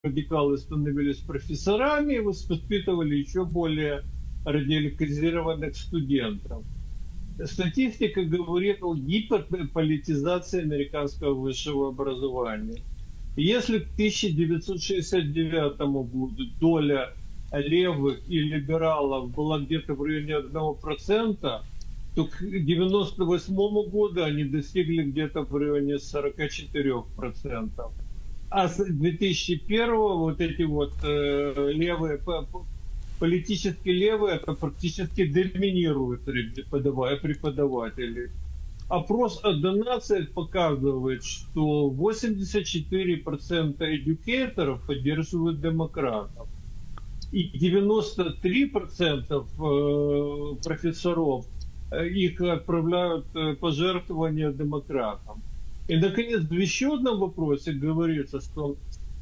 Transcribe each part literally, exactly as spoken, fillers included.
радикалы становились профессорами и воспитывали еще более радикализированных студентов. Статистика говорит о гиперполитизации американского высшего образования. Если к тысяча девятьсот шестьдесят девятому году доля левых и либералов была где-то в районе одного процента, то к девяносто восьмому году они достигли где-то в районе сорока четырёх процентов. А с две тысячи первого вот эти вот э, левые, политически левые, это практически доминируют преподаватели. Опрос о донациях показывает, что восемьдесят четыре процента эдюкейторов поддерживают демократов. И девяносто три процента профессоров их отправляют пожертвования демократам. И, наконец, в еще одном вопросе говорится, что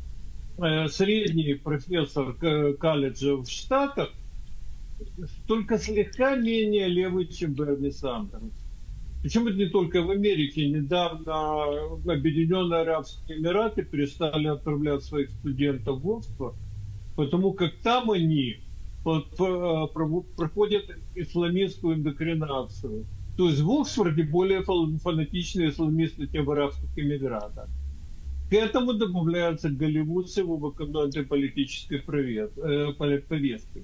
средний профессор колледжа в Штатах только слегка менее левый, чем Берни Сандерс. Причем это не только в Америке. Недавно Объединенные Арабские Эмираты перестали отправлять своих студентов в Оксфорд, потому как там они проходят исламистскую индокринацию. То есть в Оксфорде более фанатичные исламисты, чем в Арабских Эмиратах. К этому добавляются Голливуд с его антиполитической повесткой.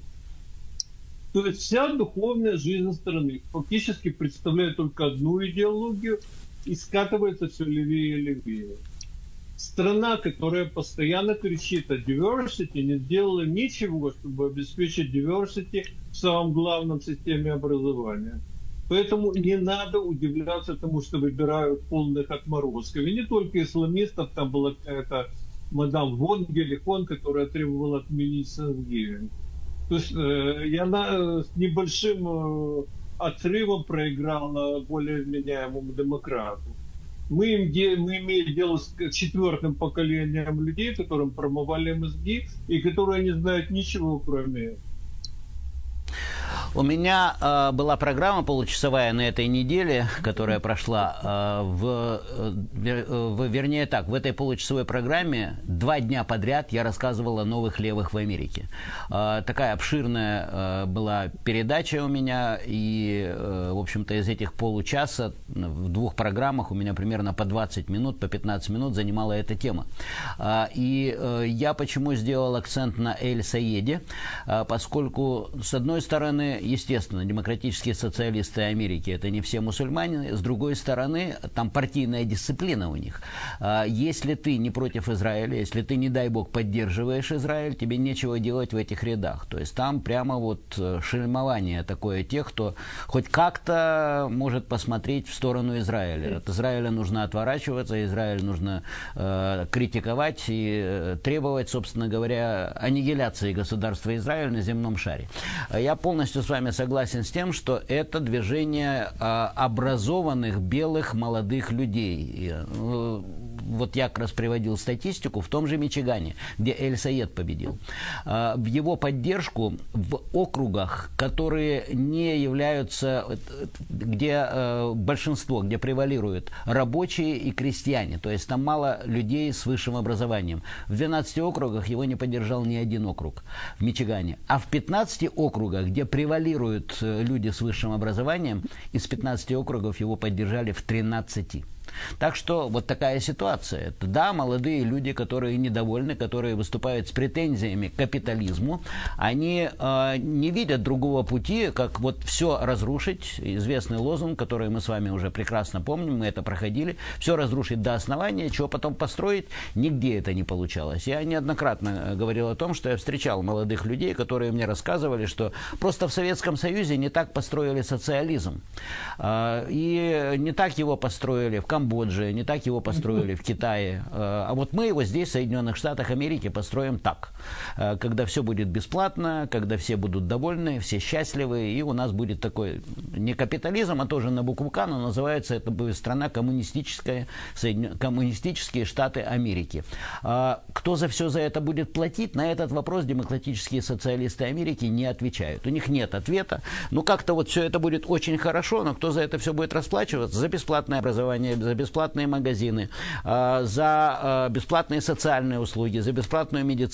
То есть вся духовная жизнь страны фактически представляет только одну идеологию и скатывается все левее и левее. Страна, которая постоянно кричит о diversity, не сделала ничего, чтобы обеспечить diversity в самом главном системе образования. Поэтому не надо удивляться тому, что выбирают полных отморозков. И не только исламистов, там была какая-то мадам Вон Гелихон, которая требовала отменить Thanksgiving. То есть э, я на, с небольшим э, отрывом проиграла более вменяемому демократу. Мы, им де, мы имеем дело с четвертым поколением людей, которым промывали мозги и которые не знают ничего, кроме этого. У меня э, была программа получасовая на этой неделе, которая прошла. Э, в, в, вернее так, в этой получасовой программе два дня подряд я рассказывал о новых левых в Америке. Э, такая обширная э, была передача у меня, и, э, в общем-то, из этих получаса в двух программах у меня примерно по двадцать минут, по пятнадцать минут занимала эта тема. Э, и э, я почему сделал акцент на Эль-Саеде, э, поскольку, с одной стороны, естественно, демократические социалисты Америки — это не все мусульмане. С другой стороны, там партийная дисциплина у них. Если ты не против Израиля, если ты, не дай бог, поддерживаешь Израиль, тебе нечего делать в этих рядах. То есть там прямо вот шельмование такое тех, кто хоть как-то может посмотреть в сторону Израиля. От Израиля нужно отворачиваться, Израиль нужно э, критиковать и требовать, собственно говоря, аннигиляции государства Израиль на земном шаре. Я полностью с вами согласен с тем, что это движение а, образованных белых молодых людей. И, ну, вот я как раз приводил статистику в том же Мичигане, где Эль-Саед победил. А, в его поддержку в округах, которые не являются, где а, большинство, где превалируют рабочие и крестьяне, то есть там мало людей с высшим образованием. В двенадцати округах его не поддержал ни один округ в Мичигане. А в пятнадцати округах, где превалируют люди с высшим образованием, из пятнадцати округов его поддержали в тринадцати. Так что вот такая ситуация. Это, да, молодые люди, которые недовольны, которые выступают с претензиями к капитализму, они э, не видят другого пути, как вот все разрушить. Известный лозунг, который мы с вами уже прекрасно помним, мы это проходили. Все разрушить до основания, чего потом построить, нигде это не получалось. Я неоднократно говорил о том, что я встречал молодых людей, которые мне рассказывали, что просто в Советском Союзе не так построили социализм. Э, и не так его построили в Камбодже, не так его построили в Китае. А вот мы его здесь, в Соединенных Штатах Америки, построим так. Когда все будет бесплатно, когда все будут довольны, все счастливы, и у нас будет такой не капитализм, а тоже на букву К, но называется это будет страна коммунистическая, Соединен... коммунистические Штаты Америки. Кто за все за это будет платить? На этот вопрос демократические социалисты Америки не отвечают. У них нет ответа. Ну, как-то вот все это будет очень хорошо, но кто за это все будет расплачиваться? За бесплатное образование, за бесплатные магазины, за бесплатные социальные услуги, за бесплатную медицину.